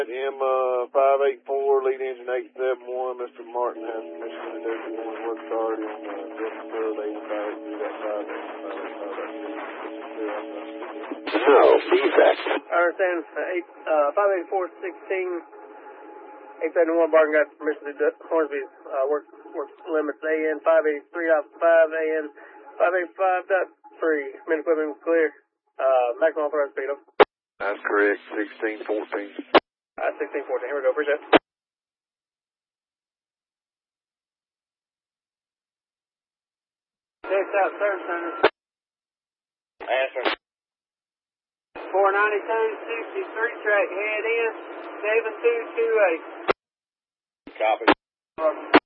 M584, lead engine 871. Mr. Martin has permission to do the morning work authority on the facility. No defect. I understand. 584-16, 871 Barton got permission to do Hornsby's work limits AN 583.5 AN 585.3. Main equipment clear. Maximum authorized speed. That's correct. 1614. 1614. Here we go. Appreciate it. Next out service center. Answer. 492-63 track head in 7228. Copy.